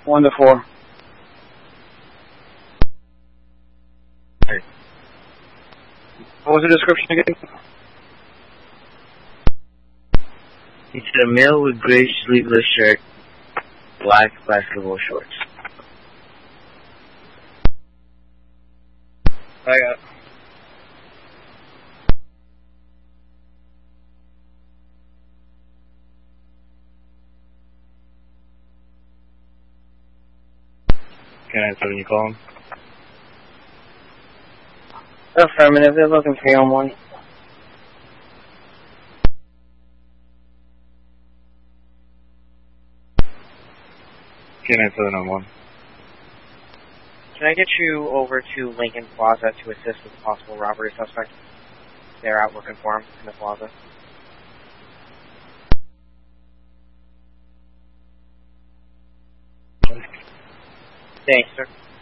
1 to 4. Hey. What was the description again? He said a male with gray sleeveless shirt, black basketball shorts. I got. Can I answer when you call him? Affirmative, they're looking for you on 1. Can I answer the number 1? Can I get you over to Lincoln Plaza to assist with a possible robbery suspect? They're out looking for him in the plaza. Thanks, sir.